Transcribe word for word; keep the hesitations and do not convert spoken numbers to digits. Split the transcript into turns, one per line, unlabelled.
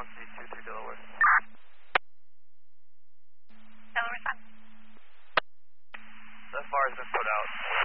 three two three Delaware.
Delaware five.
So far has been put out.